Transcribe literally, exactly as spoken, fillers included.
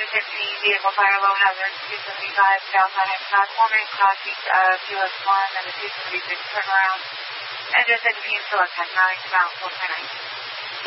fifteen, vehicle fire low hazard, two seventy-five, southbound and platforming, crossing uh, Q S one and the two seventy-six turnaround. Engine fifteen, select nine, bound four nine.